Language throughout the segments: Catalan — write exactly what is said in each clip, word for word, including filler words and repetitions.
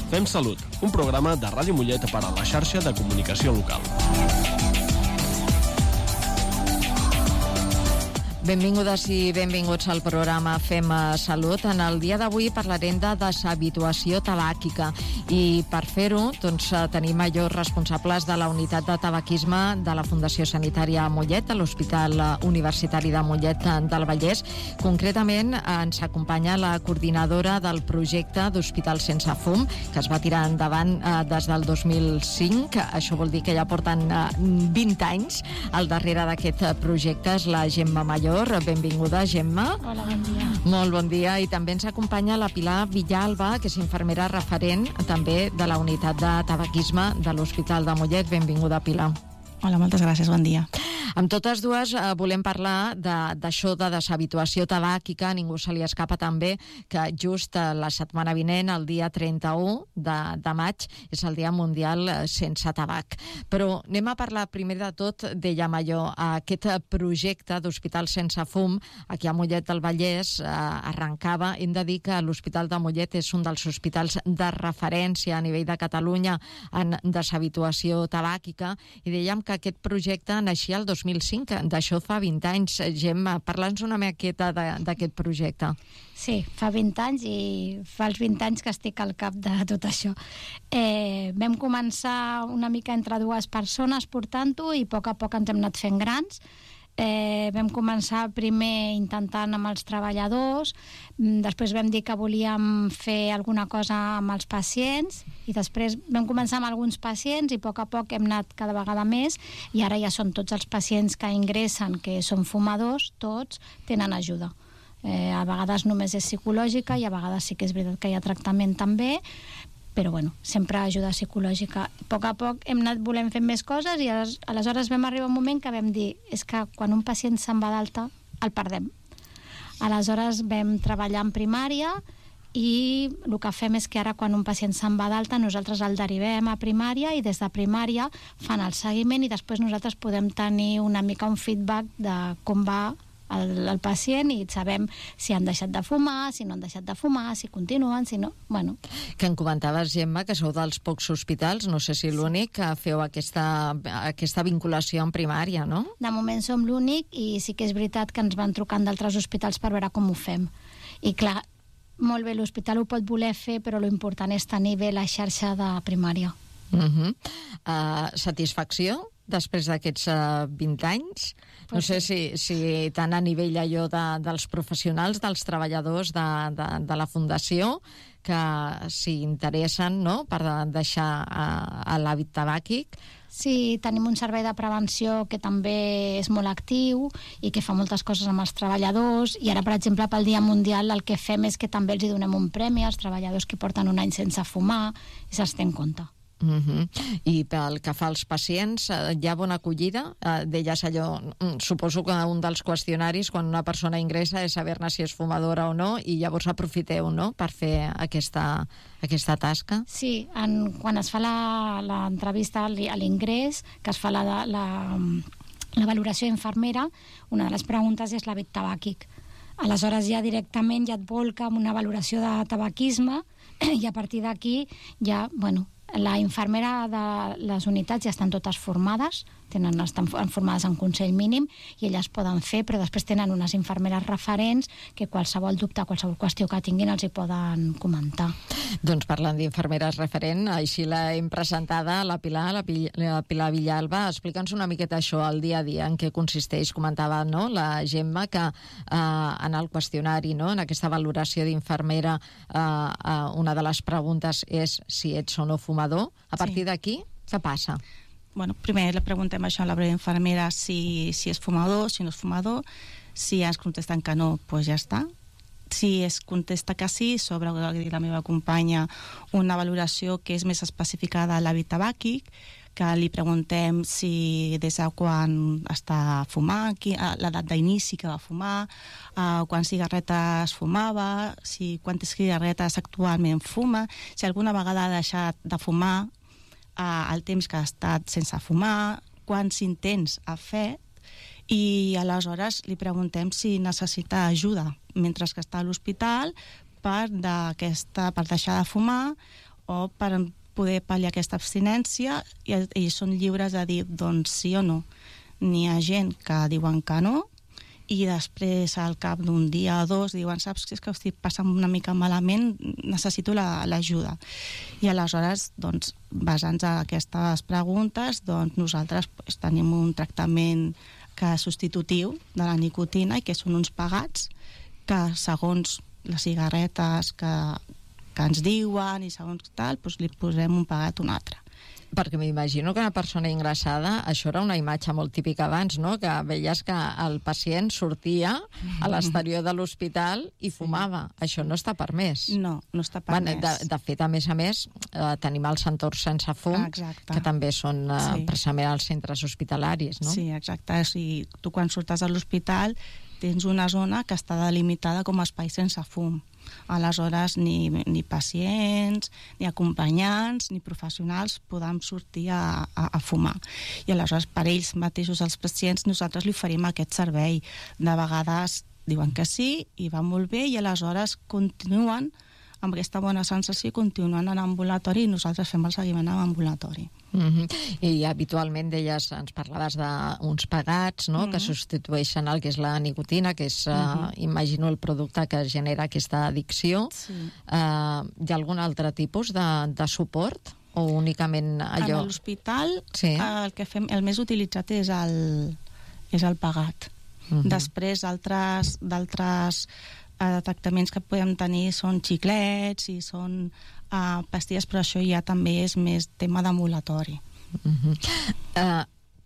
Fem Salut, un programa de Ràdio Mollet per a la xarxa de comunicació local. Benvingudes i benvinguts al programa Fem Salut. En el dia d'avui parlarem de deshabituació tabàquica i per fer-ho doncs, tenim allò responsables de la unitat de tabaquisme de la Fundació Sanitària Mollet, de l'Hospital Universitari de Mollet del Vallès. Concretament ens acompanya la coordinadora del projecte d'Hospital Sense Fum, que es va tirar endavant eh, des del dos mil cinc. Això vol dir que ja porten eh, vint anys al darrere d'aquest projecte. És la Gemma Mallor. Benvinguda, Gemma. Hola, bon dia. Molt bon dia. I també ens acompanya la Pilar Villalba, que és infermera referent també de la unitat de tabaquisme de l'Hospital de Mollet. Benvinguda, Pilar. Hola, moltes gràcies, bon dia. Amb totes dues eh, volem parlar d'això de, de deshabituació tabàquica. A ningú se li escapa també que just eh, la setmana vinent, el dia trenta-u de, de maig, és el Dia Mundial Sense Tabac. Però anem a parlar primer de tot, dèiem allò, aquest projecte d'Hospital Sense Fum, aquí a Mollet del Vallès, eh, arrencava. Hem de dir que l'Hospital de Mollet és un dels hospitals de referència a nivell de Catalunya en deshabituació tabàquica, i dèiem que aquest projecte naixia el dos mil cinc, d'això fa vint anys. Gemma, parla'ns una miqueta d'aquest projecte. Sí, fa vint anys i fa els vint anys que estic al cap de tot això. Eh, vam començar una mica entre dues persones portant-ho i a poc a poc ens hem anat fent grans. Eh, vam començar primer intentant amb els treballadors, després vam dir que volíem fer alguna cosa amb els pacients i després vam començar amb alguns pacients i a poc a poc hem anat cada vegada més i ara ja són tots els pacients que ingressen, que són fumadors, tots tenen ajuda. Eh, a vegades només és psicològica i a vegades sí que és veritat que hi ha tractament també, però bueno, sempre ajuda psicològica. A poc a poc hem anat volent fer més coses i aleshores vam arribar un moment que vam dir és que quan un pacient se'n va d'alta el perdem. Aleshores vam treballar en primària i el que fem és que ara quan un pacient se'n va d'alta nosaltres el derivem a primària i des de primària fan el seguiment i després nosaltres podem tenir una mica un feedback de com va El, el pacient i sabem si han deixat de fumar, si no han deixat de fumar, si continuen, si no... Bueno. Que em comentaves, Gemma, que sou dels pocs hospitals, no sé si l'únic, que feu aquesta, aquesta vinculació en primària, no? De moment som l'únic i sí que és veritat que ens van trucant d'altres hospitals per veure com ho fem. I clar, molt bé, l'hospital ho pot voler fer, però l'important és tenir bé la xarxa de primària. Uh-huh. Uh, satisfacció? Després d'aquests uh, vint anys, no sé si, si tant a nivell allò de, dels professionals, dels treballadors de, de, de la Fundació, que s'hi interessen, no?, per deixar uh, l'hàbit tabàquic. Sí, tenim un servei de prevenció que també és molt actiu i que fa moltes coses amb els treballadors i ara, per exemple, pel Dia Mundial el que fem és que també els hi donem un premi als treballadors que porten un any sense fumar i se'ls té en compte. Uh-huh. I pel que fa als pacients, hi ha bona acollida? Uh, deies allò, suposo que un dels qüestionaris quan una persona ingressa és saber-ne si és fumadora o no i llavors aprofiteu, no?, per fer aquesta, aquesta tasca? Sí, en, quan es fa l'entrevista a l'ingrés, que es fa la, la, la valoració infermera, una de les preguntes és l'hàbit tabàquic. Aleshores ja directament ja et volca amb una valoració de tabaquisme i a partir d'aquí ja, bueno, la infermera de les unitats ja estan totes formades, tenen, estan formades en consell mínim i elles poden fer, però després tenen unes infermeres referents que qualsevol dubte, qualsevol qüestió que tinguin els hi poden comentar. Doncs parlant d'infermeres referent, així la hem presentada, la Pilar, la, Pil la Pilar Villalba. Explica'ns una miqueta això, el dia a dia, en què consisteix. Comentava, no?, la Gemma, que eh, en el qüestionari, no?, en aquesta valoració d'infermera, eh, eh, una de les preguntes és si ets o no fumador. A partir sí. d'aquí, què passa? Bueno, primer le preguntem això a la infermera si, si és fumador, si no és fumador. Si ens contesten que no, doncs ja està. Si es contesta que sí, sobre el que ha dit la meva companya, una valoració que és més especificada a l'hàbit tabàquic, que li preguntem si des de quan està fumant, l'edat d'inici que va fumar, uh, quants cigarretes fumava, si quantes cigarretes actualment fuma, si alguna vegada ha deixat de fumar, uh, el temps que ha estat sense fumar, quants intents ha fet, i aleshores li preguntem si necessita ajuda mentre que està a l'hospital per, per deixar de fumar o per poder pal·liar aquesta abstinència, i ells són lliures de dir doncs sí o no. N'hi ha gent que diuen que no, i després al cap d'un dia o dos diuen, saps que és que estic passant una mica malament, necessito l'ajuda. I aleshores, doncs, basant en aquestes preguntes, doncs nosaltres pues, tenim un tractament que és substitutiu de la nicotina i que són uns pegats que segons les cigarretes que, que ens diuen i segons tal, doncs li posem un pegat un altre. Perquè m'imagino que una persona ingressada, això era una imatge molt típica abans, no? Que veies que el pacient sortia a l'exterior de l'hospital i fumava. Sí. Això no està permès. No, no està permès. De, de fet, a més a més, eh, tenim els entorns sense fum, exacte. Que també són eh, sí. precisament els centres hospitalaris, no? Sí, exacte. O sigui, tu quan surtes de l'hospital tens una zona que està delimitada com a espai sense fum. Aleshores, ni, ni pacients, ni acompanyants, ni professionals podem sortir a, a, a fumar. I aleshores, per ells mateixos, els pacients, nosaltres li oferim aquest servei. De vegades diuen que sí, i va molt bé, i aleshores continuen amb aquesta bona sensació, continuen en ambulatori i nosaltres fem el seguiment en ambulatori. Mm-hmm. I habitualment deies, ens parlaves d'uns pegats, no?, mm-hmm. que substitueixen el que és la nicotina, que és, mm-hmm. uh, imagino, el producte que genera aquesta addicció. Sí. Uh, hi ha algun altre tipus de, de suport? O únicament allò? En l'hospital, sí. el que fem, el més utilitzat és el, és el pegat. Mm-hmm. Després, altres, d'altres eh, tractaments que podem tenir són xiclets i són eh, pastilles, però això ja també és més tema d'ambulatori. Mm-hmm. Uh,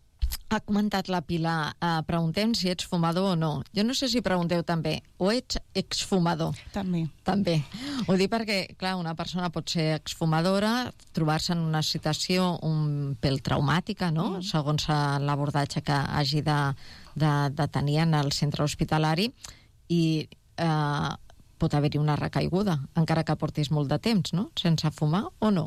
ha comentat la Pilar, uh, preguntem si ets fumador o no. Jo no sé si pregunteu també, o ets exfumador? També. També. Ho dic perquè, clar, una persona pot ser exfumadora, trobar-se en una situació un pèl traumàtica, no?, mm. segons l'abordatge que hagi de, de, de tenir en el centre hospitalari, i eh, pot haver-hi una recaiguda, encara que portis molt de temps, no?, sense fumar, o no?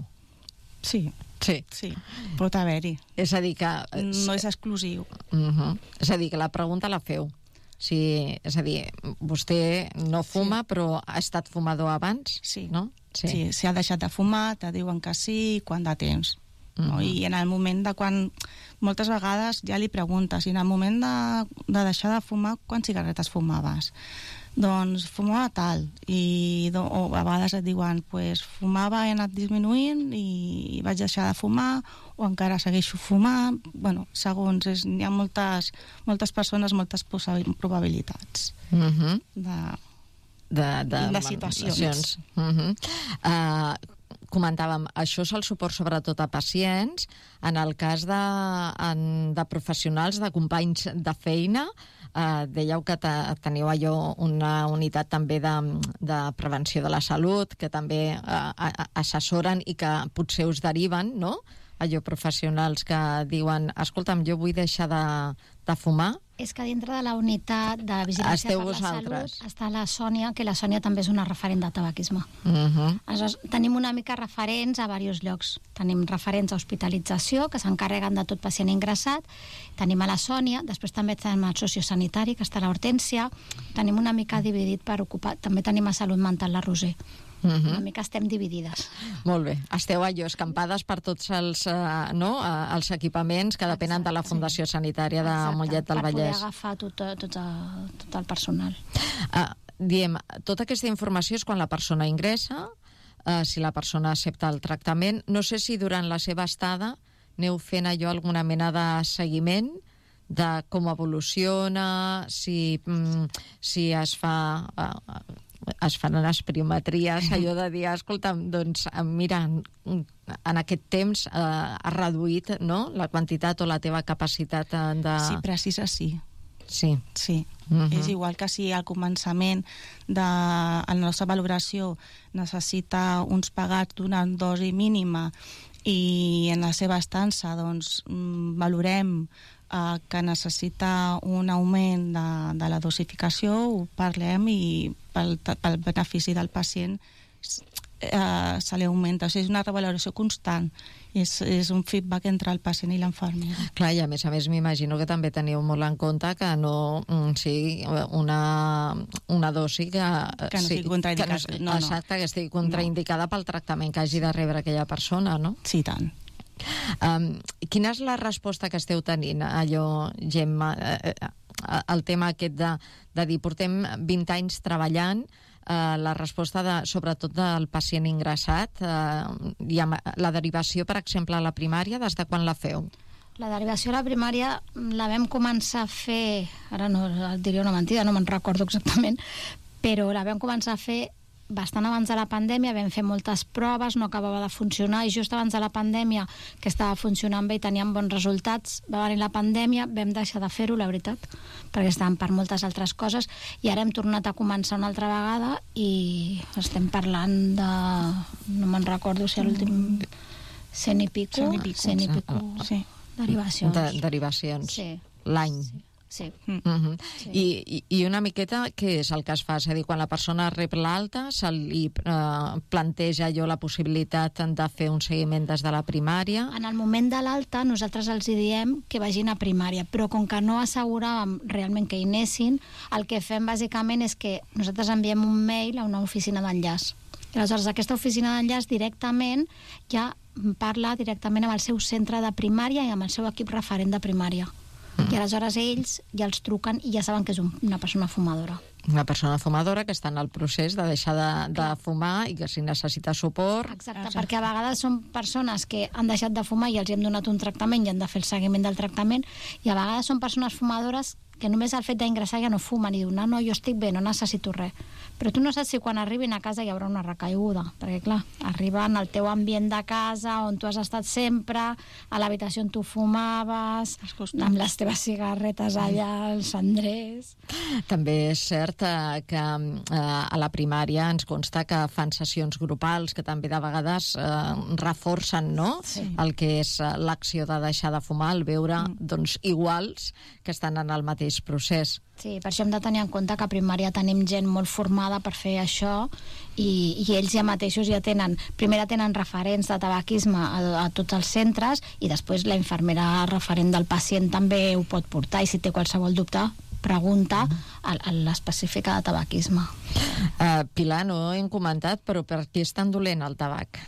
Sí. Sí. Sí, pot haver-hi. És a dir que... No és exclusiu. Uh-huh. És a dir, que la pregunta la feu. Si, és a dir, vostè no fuma, sí. però ha estat fumador abans, sí. no? Sí. Sí, si ha deixat de fumar, te diuen que sí, quan de temps. Uh-huh. No? I en el moment de quan... Moltes vegades ja li preguntes, i en el moment de, de deixar de fumar, quants cigarretes fumaves? Doncs fumava tal, i do, o a vegades et diuen pues, fumava, he anat disminuint i vaig deixar de fumar, o encara segueixo fumant. Bueno, segons, és, hi ha moltes, moltes persones, moltes probabilitats uh-huh. de, de, de, de situacions. Uh-huh. Uh, comentàvem, això és el suport sobretot a pacients. En el cas de, en, de professionals, de companys de feina, Uh, dèieu que te, teniu allò una unitat també de, de prevenció de la salut, que també uh, assessoren i que potser us deriven, no?, allò professionals que diuen, escolta'm, jo vull deixar de, de fumar. És que dintre de la unitat de vigilància Esteu per vosaltres. la salut està la Sònia, que la Sònia també és una referent de tabaquisme. Uh-huh. Aleshores, tenim una mica referents a diversos llocs. Tenim referents a hospitalització, que s'encarreguen de tot pacient ingressat. Tenim a la Sònia, després també tenim el sociosanitari, que està a l'Hortència. Tenim una mica dividit per ocupar. També tenim a salut mental la Roser. Uh-huh. Una mica estem dividides. Molt bé. Esteu allò escampades per tots els, uh, no, uh, els equipaments que depenen Exacte, de la Fundació sí. Sanitària de Exacte, Mollet del Vallès. Per poder agafar tot, tot, tot el personal. Uh, diem, tota aquesta informació és quan la persona ingressa, uh, si la persona accepta el tractament. No sé si durant la seva estada aneu fent allò alguna mena de seguiment de com evoluciona, si, mm, si es fa... Uh, es fan les priometries, allò de dir, escolta'm, doncs, mira, en aquest temps eh, ha reduït, no?, la quantitat o la teva capacitat de... Sí, precisa, sí. Sí. Sí. Uh-huh. És igual que si al començament de la nostra valoració necessita uns pegats d'una dosi mínima i en la seva estança, doncs, valorem Uh, que necessita un augment de, de la dosificació, ho parlem i pel, pel benefici del pacient eh, se li augmenta. O sigui, és una revaloració constant. És, és un feedback entre el pacient i l'infermera. Clar, i a més a més m'imagino que també teniu molt en compte que no mm, sigui una, una dosi que, que no sigui contraindicada. Que no, no, exacte, que estigui contraindicada no. pel tractament que hagi de rebre aquella persona, no? Sí, tant. Um, quina és la resposta que esteu tenint, allò, Gemma, eh, eh, el tema aquest de, de dir portem vint anys treballant, Uh, la resposta, de, sobretot del pacient ingressat, uh, i amb la derivació, per exemple, a la primària, des de quan la feu? La derivació a la primària la vam començar a fer, ara no et diré una mentida, no me'n recordo exactament, però la vam començar a fer bastant abans de la pandèmia, vam fer moltes proves, no acabava de funcionar, i just abans de la pandèmia, que estava funcionant bé i teníem bons resultats, va venir la pandèmia, vam deixar de fer-ho, la veritat, perquè estàvem per moltes altres coses, i ara hem tornat a començar una altra vegada i estem parlant de... no me'n recordo si a l'últim... cent i pico, cent i pico, cent i pico sí. derivacions. De, derivacions. Sí. L'any. Sí. Sí. Uh -huh. Sí. I, I una miqueta, què és el que es fa? És a dir, quan la persona rep l'alta, se li eh, planteja allò la possibilitat de fer un seguiment des de la primària? En el moment de l'alta, nosaltres els hi diem que vagin a primària, però com que no asseguràvem realment que hi anessin, el que fem bàsicament és que nosaltres enviem un mail a una oficina d'enllaç. Aleshores, aquesta oficina d'enllaç directament ja parla directament amb el seu centre de primària i amb el seu equip referent de primària. I aleshores ells ja els truquen i ja saben que és un, una persona fumadora. Una persona fumadora que està en el procés de deixar de, de fumar i que si necessita suport... Exacte, Exacte, perquè a vegades són persones que han deixat de fumar i els hem donat un tractament i han de fer el seguiment del tractament, i a vegades són persones fumadores que només el fet d'ingressar ja no fumen i diuen, no, no, jo estic bé, no necessito res. Però tu no saps si quan arribin a casa hi haurà una recaiguda, perquè clar, arriben al teu ambient de casa on tu has estat sempre, a l'habitació on tu fumaves, amb les teves cigarretes allà, els cendrers... També és cert eh, que eh, a la primària ens consta que fan sessions grupals que també de vegades eh, reforcen, no?, Sí. el que és eh, l'acció de deixar de fumar, el veure Mm. doncs, iguals que estan en el mateix procés. Sí, per això hem de tenir en compte que a primària tenim gent molt formada per fer això i, i ells ja mateixos ja tenen, primer tenen referents de tabaquisme a, a tots els centres i després la infermera referent del pacient també ho pot portar i si té qualsevol dubte pregunta a, a l'específica de tabaquisme. Uh, Pilar, no ho hem comentat, però per què és tan dolent el tabac?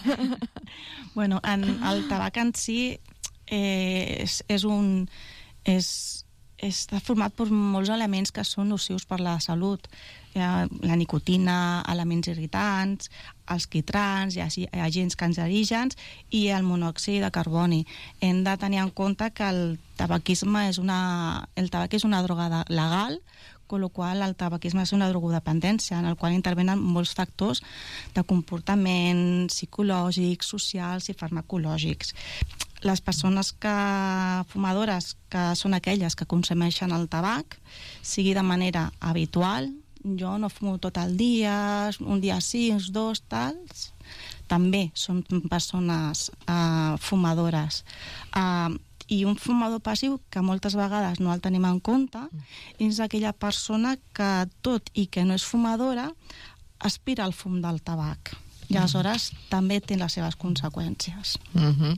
Bueno, en, el tabac en si eh, és, és un... És, està format per molts elements que són nocius per la salut. Eh, la nicotina, elements irritants, els quitrans, i agents cancerígens i el monòxid de carboni. Hem de tenir en compte que el tabaquisme és una, el tabac és una droga de, legal, amb la qual el tabaquisme és una drogodependència, en el qual intervenen molts factors de comportament psicològics, socials i farmacològics. Les persones que, fumadores, que són aquelles que consumeixen el tabac, sigui de manera habitual, jo no fumo tot el dia, un dia sí, uns dos, tals, també són persones uh, fumadores. Uh, I un fumador passiu, que moltes vegades no el tenim en compte, és aquella persona que, tot i que no és fumadora, aspira al fum del tabac. I aleshores també té les seves conseqüències. Uh -huh.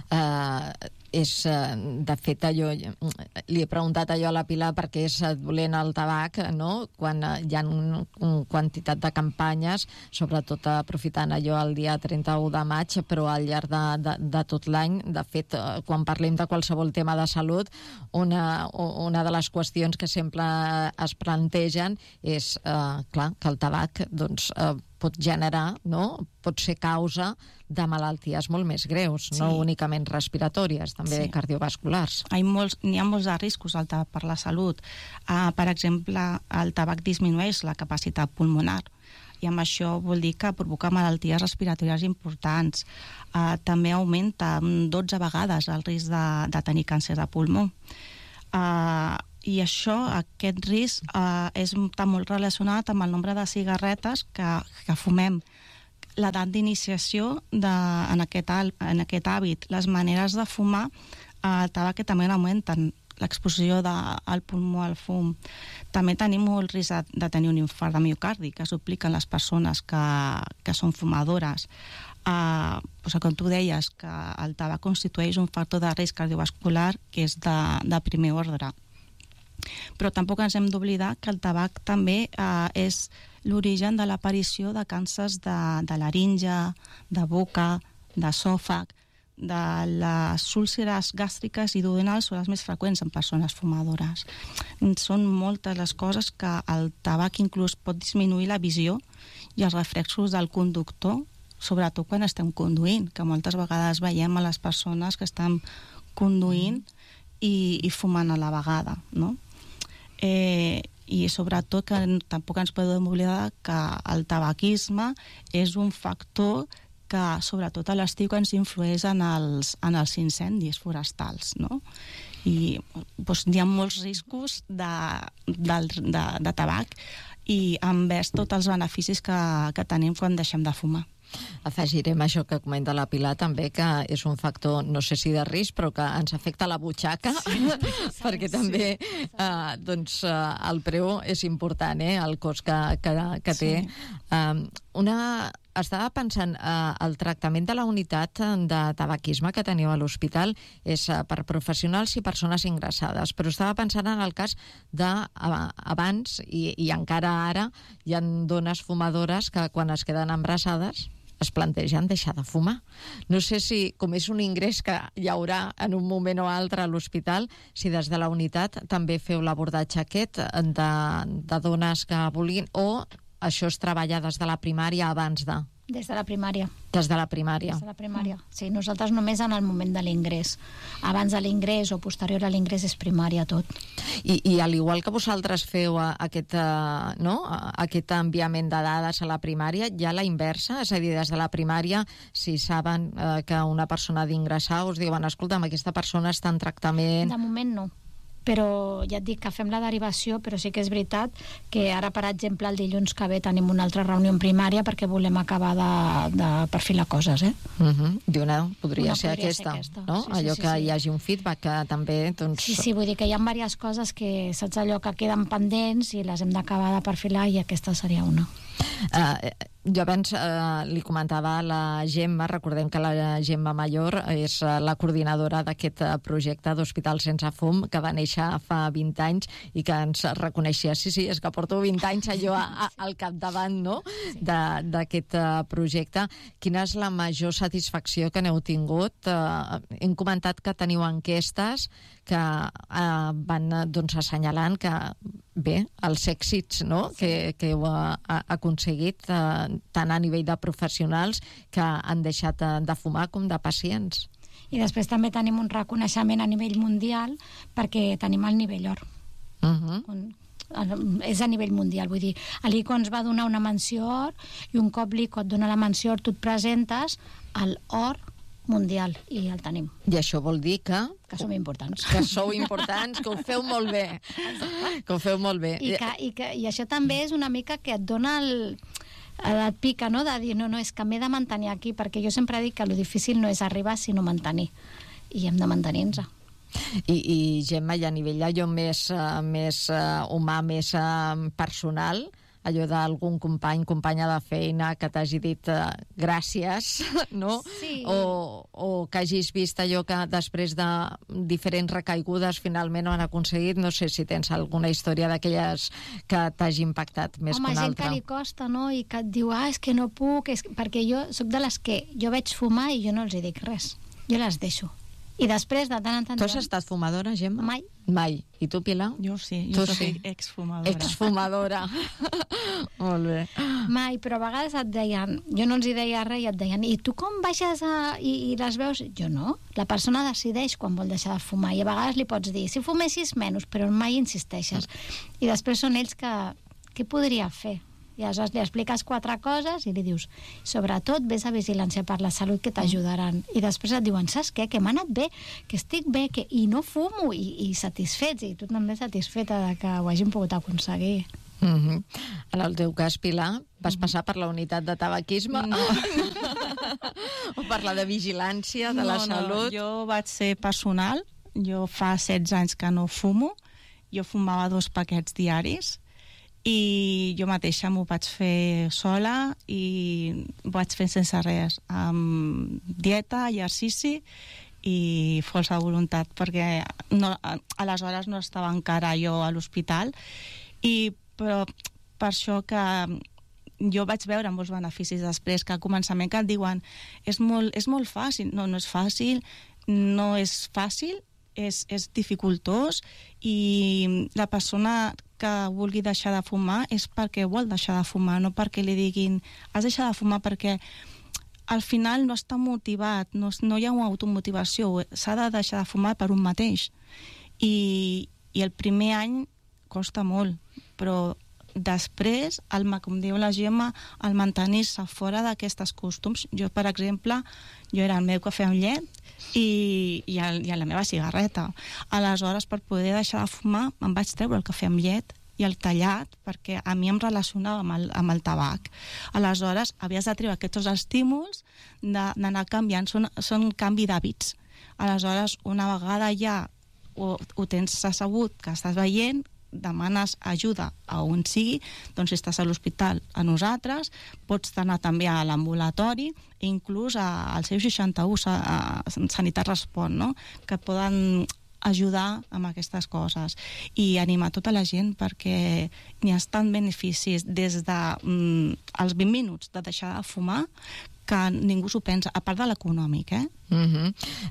uh, és, uh, de fet, allò, li he preguntat allò a la Pilar perquè és dolent el tabac, no?, quan uh, hi ha una un quantitat de campanyes, sobretot aprofitant allò el dia trenta-u de maig, però al llarg de, de, de tot l'any. De fet, uh, quan parlem de qualsevol tema de salut, una, una de les qüestions que sempre es plantegen és, uh, clar, que el tabac, doncs, uh, pot generar, no?, pot ser causa de malalties molt més greus, sí. No únicament respiratòries, també sí. Cardiovasculars. Hi ha molts, n'hi ha molts de riscos al tabac per la salut. Uh, per exemple, el tabac disminueix la capacitat pulmonar i amb això vol dir que provoca malalties respiratòries importants. Uh, també augmenta dotze vegades el risc de, de tenir càncer de pulmó. Uh, I això, aquest risc, eh, és, està molt relacionat amb el nombre de cigarretes que, que fumem, l'edat d'iniciació en, aquest, en aquest hàbit, les maneres de fumar, eh, el tabac que també augmenten. l'exposició al pulmó al fum, també tenim molt risc de, de tenir un infart de miocardi, que s'apliquen les persones que, que són fumadores. Uh, doncs, com tu deies, que el tabac constitueix un factor de risc cardiovascular que és de, de primer ordre. Però tampoc ens hem d'oblidar que el tabac també uh, és l'origen de l'aparició de càncers de, de laringe, de boca, d'esòfag, de les úlceres gàstriques i duodenals són les més freqüents en persones fumadores. Són moltes les coses que el tabac inclús pot disminuir la visió i els reflexos del conductor, sobretot quan estem conduint, que moltes vegades veiem a les persones que estan conduint i, i fumant a la vegada, no? Eh, i sobretot que tampoc ens podem oblidar que el tabaquisme és un factor que sobretot a l'estiu que ens influeix en els, en els incendis forestals, no? I doncs, hi ha molts riscos de, de, de, de tabac i envers tots els beneficis que, que tenim quan deixem de fumar. Afegirem això que comenta la Pilar també, que és un factor, no sé si de risc, però que ens afecta la butxaca, sí, perquè també sí. eh, doncs, eh, el preu és important, eh, el cost que, que, que té. Sí. Eh, una... Estava pensant, eh, el tractament de la unitat de tabaquisme que teniu a l'hospital és eh, per professionals i persones ingressades, però estava pensant en el cas d'abans i, i encara ara hi ha dones fumadores que quan es queden embarassades es plantegen deixar de fumar. No sé si, com és un ingrés que hi haurà en un moment o altre a l'hospital, si des de la unitat també feu l'abordatge aquest de, de dones que vulguin, o això es treballa des de la primària abans de... Des de la primària. Des de la primària. Des de la primària. Sí, nosaltres només en el moment de l'ingrés. Abans de l'ingrés o posterior a l'ingrés és primària tot. I, i al igual que vosaltres feu aquest, no? aquest enviament de dades a la primària, hi ha la inversa? És a dir, des de la primària, si saben eh, que una persona ha d'ingressar, us diuen, escolta'm, aquesta persona està en tractament... De moment no. Però ja et dic que fem la derivació, però sí que és veritat que ara, per exemple, el dilluns que ve tenim una altra reunió en primària perquè volem acabar de, de perfilar coses, eh? Uh-huh. Diu-ne, podria, Una ser, podria aquesta, ser aquesta, no? sí, sí, allò sí, que sí. hi hagi un feedback que també, doncs... Sí, sí, vull dir que hi ha diverses coses que, saps allò, que queden pendents i les hem d'acabar de perfilar i aquesta seria una. Uh, jo abans uh, li comentava a la Gemma, recordem que la Gemma Mayor és uh, la coordinadora d'aquest uh, projecte d'Hospital Sense Fum, que va néixer fa vint anys i que ens reconeixia, sí, sí, és que porto vint anys allò a, a, al capdavant, no?, d'aquest uh, projecte. Quina és la major satisfacció que n'heu tingut? Uh, hem comentat que teniu enquestes que uh, van doncs, assenyalant que, bé, els èxits, no?, que, que heu uh, aconseguit uh, tant a nivell de professionals que han deixat uh, de fumar com de pacients. I després també tenim un reconeixement a nivell mundial perquè tenim el nivell or. Uh-huh. Un, és a nivell mundial, vull dir, l'ICO ens va donar una menció or i un cop l'ICO et dona la menció or tu et presentes al or mundial i el tenim. I això vol dir que... Que som importants. Que sou importants, que ho feu molt bé. Que ho feu molt bé. I, que, i, que, i això també és una mica que et dona el... et pica, no?, de dir, no, no, és que m'he de mantenir aquí, perquè jo sempre dic que el difícil no és arribar, sinó mantenir. I hem de mantenir-nos. I, i Gemma, i a nivell allò més, uh, més uh, humà, més uh, personal, allò d'algun company, companya de feina que t'hagi dit uh, gràcies, no? Sí. O, o que hagis vist allò que després de diferents recaigudes finalment ho han aconseguit. No sé si tens alguna història d'aquelles que t'hagi impactat més Home, que una gent altra. que li costa, no?, i que et diu, ah, és que no puc, és... perquè jo sóc de les que jo veig fumar i jo no els hi dic res. Jo les deixo. I després, de tant en tant... Tu has estat fumadora, Gemma? Mai. Mai. I tu, Pilar? Jo sí, Tu jo soc sí. exfumadora. Exfumadora. Molt bé. Mai, però a vegades et deien, jo no els hi deia res i et deien, i tu com baixes a... I, i les veus? Jo no. La persona decideix quan vol deixar de fumar i a vegades li pots dir, si fumessis menys, però mai insisteixes. I després són ells que... Què podria fer? I aleshores li expliques quatre coses i li dius, sobretot vés a vigilància per la salut que t'ajudaran. I després et diuen, saps què? Que m'ha anat bé, que estic bé, que... i no fumo, i, i satisfets, i tu també satisfeta de que ho hagin pogut aconseguir. Mm-hmm. En el teu cas, Pilar, vas passar per la unitat de tabaquisme? No. O per la de vigilància de no, la salut? No, jo vaig ser personal jo fa setze anys que no fumo, jo fumava dos paquets diaris i jo mateixa m'ho vaig fer sola i ho vaig fer sense res, amb dieta, exercici i força de voluntat, perquè no, aleshores no estava encara jo a l'hospital, i però per això que jo vaig veure molts beneficis després, que al començament que et diuen és molt, és molt fàcil, no, no és fàcil, no és fàcil, és, és dificultós, i la persona que vulgui deixar de fumar és perquè vol deixar de fumar, no perquè li diguin has de deixar de fumar, perquè al final no està motivat, no, no hi ha una automotivació, s'ha de deixar de fumar per un mateix, i, i el primer any costa molt, però després, el, com diu la Gemma, el mantenir-se fora d'aquestes costums. Jo, per exemple, jo era el meu cafè amb llet i, i, el, i la meva cigarreta. Aleshores, per poder deixar de fumar, em vaig treure el cafè amb llet i el tallat, perquè a mi em relacionava amb el, amb el tabac. Aleshores, havies de treure aquests estímuls d'anar canviant, són, són canvi d'hàbits. Aleshores, una vegada ja ho, ho tens sabut, que estàs veient, demanes ajuda a on sigui, doncs si estàs a l'hospital a nosaltres, pots anar també a l'ambulatori i inclús al seu seixanta u a Sanitat Respon, no? Que poden ajudar amb aquestes coses i animar tota la gent, perquè n'hi ha tant beneficis des dels mm, vint minuts de deixar de fumar que ningú s'ho pensa, a part de l'econòmic, eh? Uh-huh.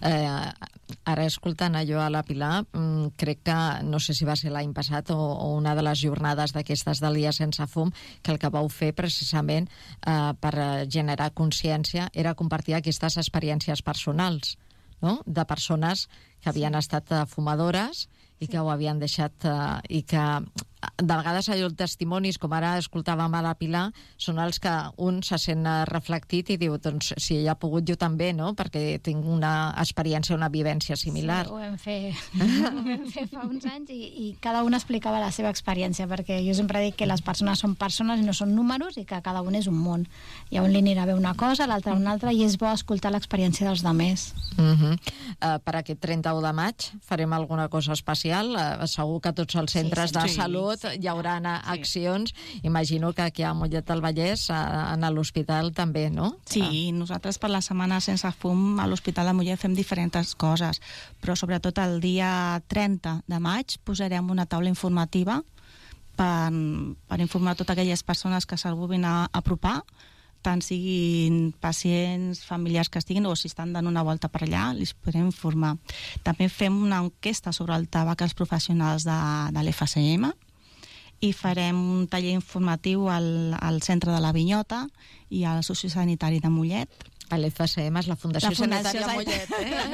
eh, ara escoltant allò a la Pilar, mm, crec que, no sé si va ser l'any passat o, o una de les jornades d'aquestes del dia sense fum, que el que vau fer precisament eh, per generar consciència era compartir aquestes experiències personals, no? De persones que havien estat uh, fumadores i que ho havien deixat, uh, i que de vegades allò els testimonis, com ara escoltàvem a la Pilar, són els que un se sent reflectit i diu, doncs si ella ha pogut, jo també, no? Perquè tinc una experiència, una vivència similar. Sí, ho vam fer, ho vam fer fa uns anys i, i cada un explicava la seva experiència, perquè jo sempre dic que les persones són persones i no són números i que cada un és un món. I a un li anirà bé una cosa, a l'altre una altra, i és bo escoltar l'experiència dels altres. Uh-huh. uh, per aquest trenta-u de maig farem alguna cosa especial. Uh, segur que tots els centres sí, sí, de sí. salut hi haurà sí. accions. Imagino que aquí a Mollet del Vallès, a, a l'hospital també, no? Sí, nosaltres per la setmana sense fum a l'Hospital de Mollet fem diferents coses, però sobretot el dia trenta de maig posarem una taula informativa per, per informar totes aquelles persones que se'l vulguin a, apropar, tant siguin pacients, familiars que estiguin, o si estan dant una volta per allà, els podrem informar. També fem una enquesta sobre el tabac als professionals de, de l'F C M, i farem un taller informatiu al, al centre de la Vinyota i al sociosanitari de Mollet. L'F C M és la Fundació, la Fundació Sanitària de Mollet,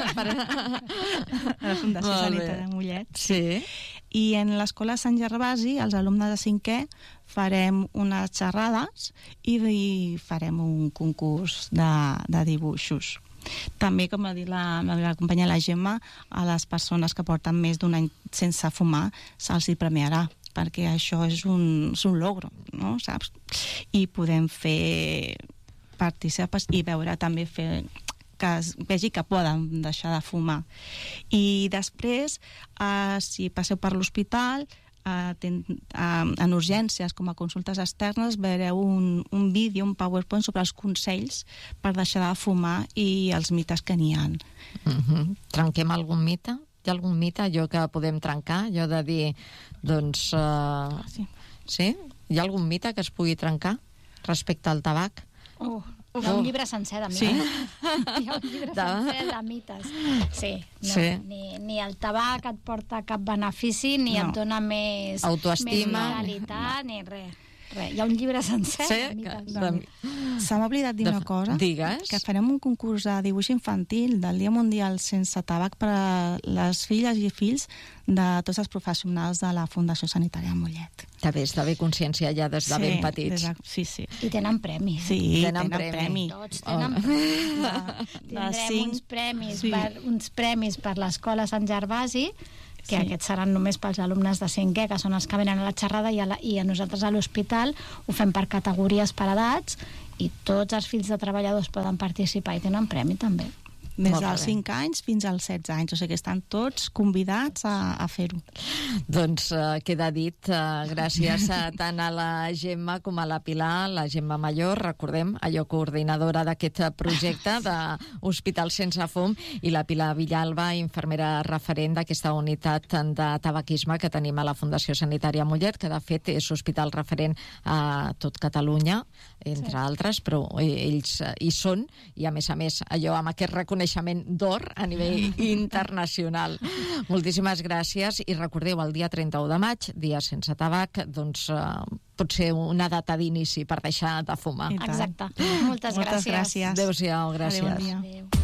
eh? La Fundació Sanitària de Mollet. Sí. I en l'Escola Sant Gervasi, els alumnes de cinquè, farem unes xerrades i, i farem un concurs de, de dibuixos. També, com ha dit la, la companya la Gemma, a les persones que porten més d'un any sense fumar se'ls hi premiarà, perquè això és un, és un logro, no? Saps? I podem fer participes i veure també fer que es vegi que poden deixar de fumar. I després, eh, si passeu per l'hospital, eh, ten, eh, en urgències com a consultes externes, veureu un, un vídeo, un PowerPoint sobre els consells per deixar de fumar i els mites que n'hi ha. Uh-huh. Trenquem algun mite? Hi ha algun mite, allò que podem trencar? Allò de dir, doncs... Uh, sí. sí? Hi ha algun mite que es pugui trencar respecte al tabac? Oh, hi ha un llibre sencer de mites. Sí? Hi ha un llibre de... sencer de mites. Sí, no, sí. Ni, ni el tabac et porta cap benefici, ni no. et dona més autoestima, més vitalitat, no. ni res. Res. Hi ha un llibre sencer sí, de mites. De... Se m'ha oblidat dir de... una cosa. Digues. Que farem un concurs de dibuix infantil del Dia Mundial sense tabac per a les filles i fills de tots els professionals de la Fundació Sanitària de Mollet. Que bé, està bé consciència ja des de sí, ben petits. De, sí, sí. I tenen premi. Sí, tenen, tenen premi. premi. Tots tenen oh. premi. De, tindrem cinc... uns, premis sí. per, uns premis per l'Escola Sant Gervasi, que sí. aquests seran només pels alumnes de cinquè, que són els que venen a la xerrada, i a, la, i a nosaltres a l'hospital ho fem per categories per edats, i tots els fills de treballadors poden participar i tenen premi també. Des Molt dels bé. cinc anys fins als setze anys, o sigui que estan tots convidats a, a fer-ho. Doncs uh, queda dit, uh, gràcies a, tant a la Gemma com a la Pilar, la Gemma Mayor, recordem, allò coordinadora d'aquest projecte d'Hospital Sense Fum, i la Pilar Villalba, infermera referent d'aquesta unitat de tabaquisme que tenim a la Fundació Sanitària Mollet, que de fet és hospital referent a tot Catalunya, entre sí. altres, però ells hi són, i a més a més allò amb aquest reconeixement d'or a nivell internacional. Moltíssimes gràcies, i recordeu, el dia trenta-u de maig, dia sense tabac, doncs eh, pot ser una data d'inici per deixar de fumar. Exacte. Moltes, Moltes gràcies. gràcies. Adéu-siau, gràcies. Adéu, bon dia. Adéu.